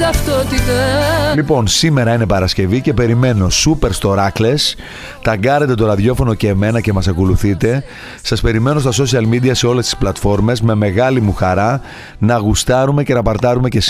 ταυτότητα. Λοιπόν, σήμερα είναι Παρασκευή και περιμένω σούπερ στοράκλες. Ταγκάρετε το ραδιόφωνο και εμένα και μας ακολουθείτε. Σας περιμένω στα social media σε όλες τις πλατφόρμες. Με μεγάλη μου χαρά να γουστάρουμε και να παρτάρουμε και σήμερα.